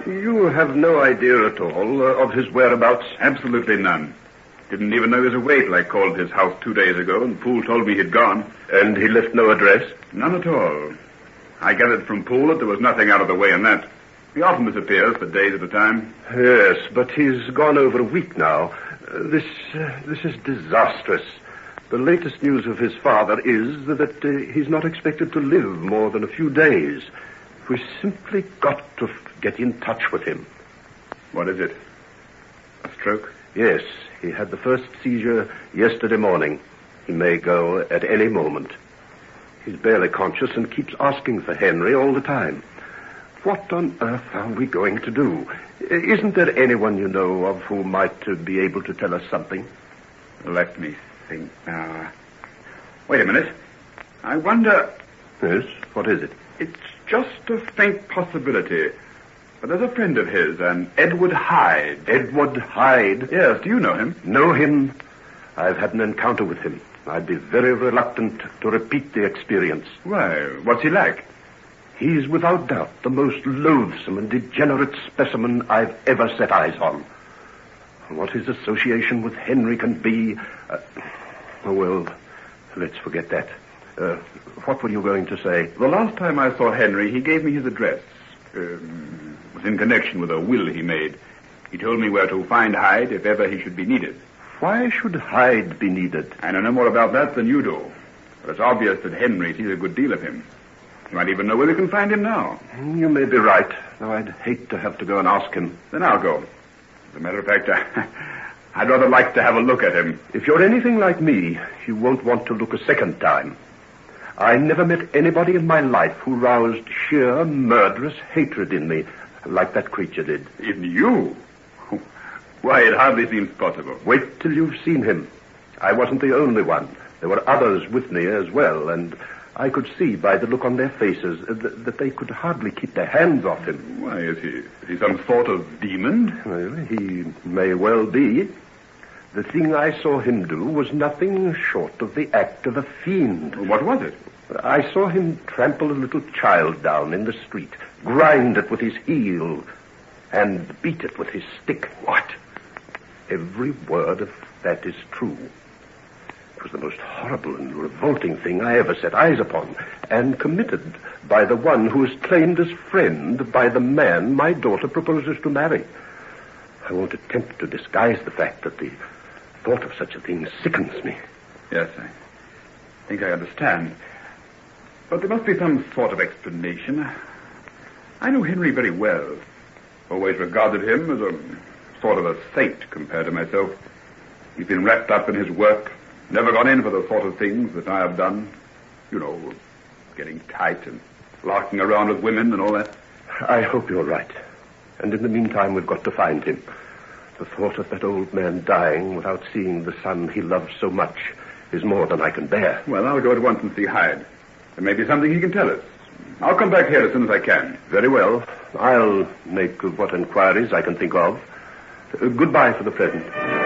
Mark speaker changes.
Speaker 1: You have no idea at all of his whereabouts?
Speaker 2: Absolutely none. Didn't even know he was away till I called at his house 2 days ago, and Poole told me he'd gone.
Speaker 1: And he left no address?
Speaker 2: None at all. I gathered from Poole that there was nothing out of the way in that. He often disappears for days at a time.
Speaker 1: Yes, but he's gone over a week now. This is disastrous. The latest news of his father is that he's not expected to live more than a few days. We simply got to get in touch with him.
Speaker 2: What is it? A stroke?
Speaker 1: Yes, he had the first seizure yesterday morning. He may go at any moment. He's barely conscious and keeps asking for Henry all the time. What on earth are we going to do? Isn't there anyone you know of who might be able to tell us something?
Speaker 2: Let me think now. Wait a minute. I wonder...
Speaker 1: Yes, what is it?
Speaker 2: It's just a faint possibility. But there's a friend of his, an Edward Hyde.
Speaker 1: Edward Hyde?
Speaker 2: Yes, do you know him?
Speaker 1: Know him? I've had an encounter with him. I'd be very reluctant to repeat the experience.
Speaker 2: Why, what's he like?
Speaker 1: He's without doubt the most loathsome and degenerate specimen I've ever set eyes on. What his association with Henry can be... well, let's forget that. What were you going to say?
Speaker 2: The last time I saw Henry, he gave me his address. It was in connection with a will he made. He told me where to find Hyde if ever he should be needed.
Speaker 1: Why should Hyde be needed?
Speaker 2: I know no more about that than you do. But it's obvious that Henry sees a good deal of him. You might even know where we can find him now.
Speaker 1: You may be right, though I'd hate to have to go and ask him.
Speaker 2: Then I'll go. As a matter of fact, I'd rather like to have a look at him.
Speaker 1: If you're anything like me, you won't want to look a second time. I never met anybody in my life who roused sheer murderous hatred in me like that creature did.
Speaker 2: In you? Why, it hardly seems possible.
Speaker 1: Wait till you've seen him. I wasn't the only one. There were others with me as well, and I could see by the look on their faces that they could hardly keep their hands off him.
Speaker 2: Why, is he some sort of demon?
Speaker 1: Well, he may well be. The thing I saw him do was nothing short of the act of a fiend.
Speaker 2: What was it?
Speaker 1: I saw him trample a little child down in the street, grind it with his heel, and beat it with his stick.
Speaker 2: What?
Speaker 1: Every word of that is true. It was the most horrible and revolting thing I ever set eyes upon, and committed by the one who is claimed as friend by the man my daughter proposes to marry. I won't attempt to disguise the fact that the thought of such a thing sickens me.
Speaker 2: Yes, I think I understand. But there must be some sort of explanation. I know Henry very well. Always regarded him as a sort of a saint compared to myself. He's been wrapped up in his work, never gone in for the sort of things that I have done. You know, getting tight and larking around with women and all that.
Speaker 1: I hope you're right. And in the meantime, we've got to find him. The thought of that old man dying without seeing the son he loves so much is more than I can bear.
Speaker 2: Well, I'll go at once and see Hyde. There may be something he can tell us. I'll come back here as soon as I can.
Speaker 1: Very well. I'll make what inquiries I can think of. Goodbye for the present.